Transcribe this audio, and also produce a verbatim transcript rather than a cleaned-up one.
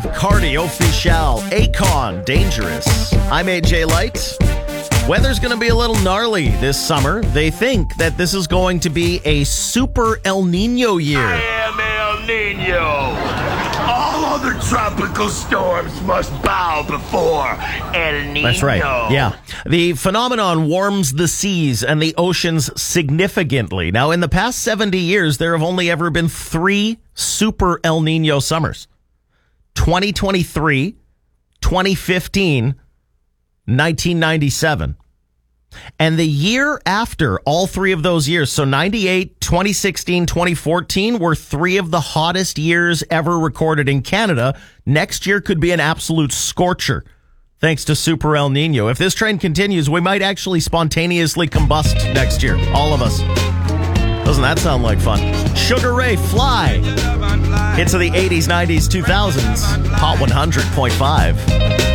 Cardi Official, Akon, Dangerous. I'm A J Light. Weather's going to be a little gnarly this summer. They think that this is going to be a super El Nino year. I am El Nino. All other tropical storms must bow before El Nino. That's right. Yeah. The phenomenon warms the seas and the oceans significantly. Now, in the past seventy years, there have only ever been three super El Nino summers. twenty twenty-three, twenty fifteen, nineteen ninety-seven. And the year after all three of those years, so ninety-eight, twenty sixteen, twenty fourteen, were three of the hottest years ever recorded in Canada. Next year could be an absolute scorcher, thanks to Super El Nino. If this trend continues, we might actually spontaneously combust next year, all of us. Doesn't that sound like fun? Sugar Ray, Fly. Hits of the eighties, nineties, two thousands. Hot one hundred point five.